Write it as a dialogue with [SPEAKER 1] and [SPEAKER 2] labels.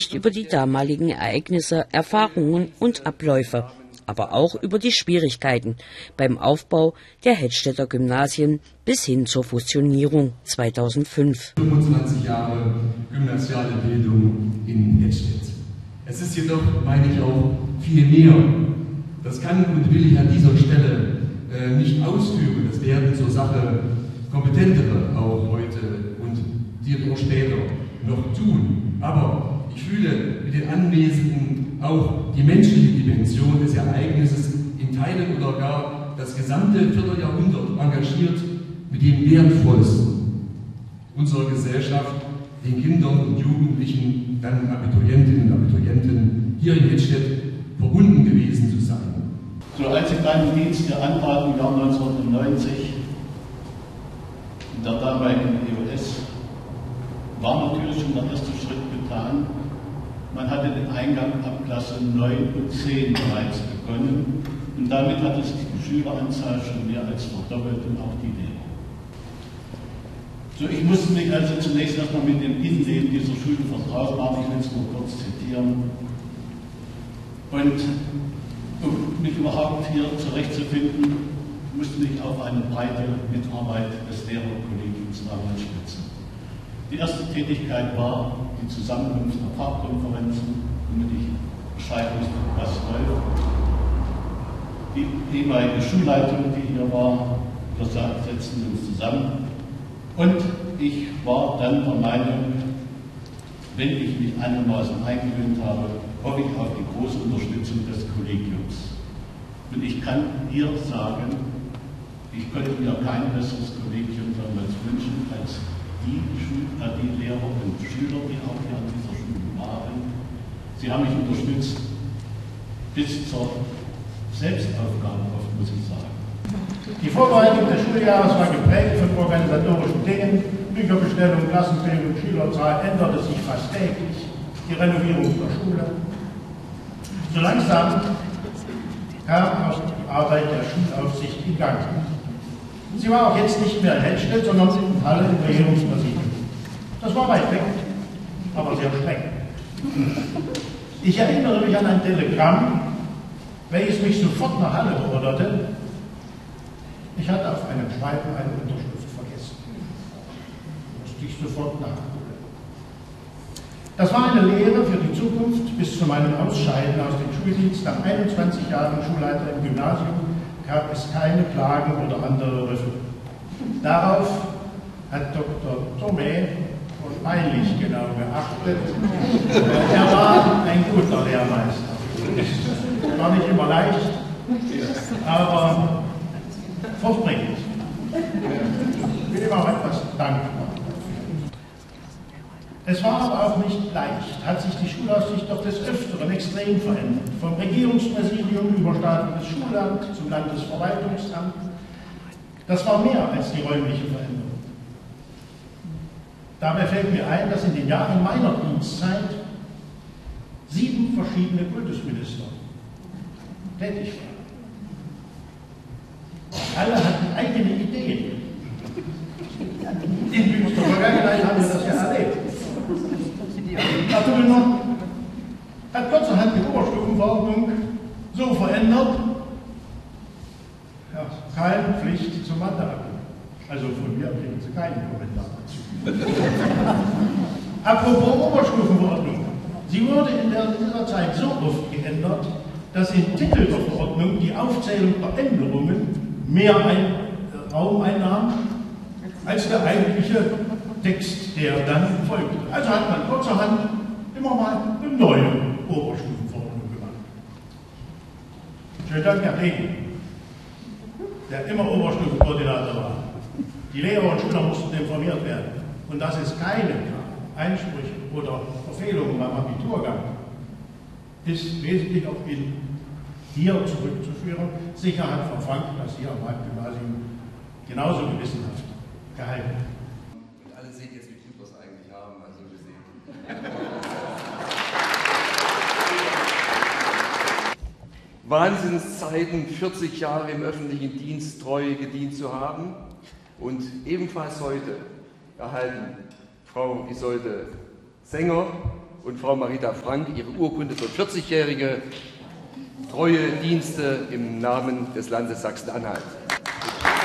[SPEAKER 1] über die damaligen Ereignisse, Erfahrungen und Abläufe, aber auch über die Schwierigkeiten beim Aufbau der Hettstedter Gymnasien bis hin zur Fusionierung 2005.
[SPEAKER 2] 25 Jahre gymnasiale Bildung in Hettstedt. Es ist jedoch, meine ich, auch viel mehr. Das kann und will ich an dieser Stelle nicht ausführen. Das werden zur Sache Kompetentere auch heute und die auch später noch tun. Aber ich fühle mit den Anwesenden auch die menschliche Dimension des Ereignisses in Teilen oder gar das gesamte Vierteljahrhundert engagiert mit dem Wertvollsten unserer Gesellschaft, den Kindern und Jugendlichen, dann Abiturientinnen und Abiturienten hier in Hettstedt verbunden gewesen zu sein.
[SPEAKER 3] So, als ich meinen Dienst hier antrat im Jahr 1990 in der damaligen EOS, war natürlich schon der erste Schritt getan. Man hatte den Eingang ab Klasse 9 und 10 bereits begonnen und damit hatte sich die Schüleranzahl schon mehr als verdoppelt und auch die Lehrer. So, ich musste mich also zunächst erstmal mit dem Innenleben dieser Schule vertraut machen, ich will es nur kurz zitieren. Und um mich überhaupt hier zurechtzufinden, musste ich auf eine breite Mitarbeit des Lehrerkollegiums damals stützen. Die erste Tätigkeit war die Zusammenkunft der Fachkonferenzen, damit ich Bescheid wusste, was läuft. Die ehemalige Schulleitung, die hier war, wir setzten uns zusammen. Und ich war dann der Meinung, wenn ich mich einigermaßen eingewöhnt habe, hoffe ich auf die große Unterstützung des Kollegiums. Und ich kann hier sagen, ich konnte mir kein besseres Kollegium damals wünschen als die Lehrer und Schüler, die auch hier an dieser Schule waren. Sie haben mich unterstützt bis zur Selbstaufgabe, muss ich sagen.
[SPEAKER 4] Die Vorbereitung des Schuljahres war geprägt von organisatorischen Dingen. Bücherbestellung, Klassenbildung, Schülerzahl änderte sich fast täglich. Die Renovierung der Schule. So langsam kam auch die Arbeit der Schulaufsicht in Gang. Sie war auch jetzt nicht mehr in Hettstedt, sondern in Halle im Regierungspräsidium. Das war weit weg, aber sehr streng. Ich erinnere mich an ein Telegramm, welches mich sofort nach Halle beorderte. Ich hatte auf einem Schreiben eine Unterschrift vergessen. Musste ich sofort nachgucken. Das war eine Lehre für die Zukunft. Bis zu meinem Ausscheiden aus dem Schuldienst nach 21 Jahren Schulleiter im Gymnasium gab es keine Klagen oder andere Rüffel. Darauf hat Dr. Thome und peinlich genau geachtet. Er war ein guter Lehrmeister. War nicht immer leicht, aber fortbringend. Ich bin ihm auch etwas dankbar. Es war aber auch nicht leicht, hat sich die Schulaufsicht doch des Öfteren extrem verändert. Vom Regierungspräsidium über staatliches Schulamt zum Landesverwaltungsamt. Das war mehr als die räumliche Veränderung. Dabei fällt mir ein, dass in den Jahren meiner Dienstzeit 7 verschiedene Kultusminister tätig waren. Alle hatten eigene Ideen. In jüngster Vergangenheit haben wir das ja erlebt. Herr Tullner hat kurzerhand die Oberstufenverordnung so verändert, ja, keine Pflicht zum Matheabi. Also von mir kriegen Sie keinen Kommentar dazu. Apropos Oberstufenverordnung. Sie wurde in dieser Zeit so oft geändert, dass im Titel der Verordnung die Aufzählung der Änderungen mehr Raum einnahm als der eigentliche Text, der dann folgte. Also hat man kurzerhand immer mal eine neue Oberstufenverordnung gemacht. Schönen Dank, Herr Regen, der immer Oberstufenkoordinator war. Die Lehrer und Schüler mussten informiert werden. Und dass es keine Einsprüche oder Verfehlungen beim Abitur gab, ist wesentlich auf ihn hier zurückzuführen. Sicher hat Frau Frank das hier am Gymnasium genauso gewissenhaft gehalten.
[SPEAKER 2] Und alle sehen jetzt, wie gut wir es eigentlich haben, also gesehen.
[SPEAKER 5] Wahnsinnszeiten, 40 Jahre im öffentlichen Dienst treu gedient zu haben. Und ebenfalls heute erhalten Frau Isolde Sänger und Frau Marita Frank ihre Urkunde für 40-jährige treue Dienste im Namen des Landes Sachsen-Anhalt.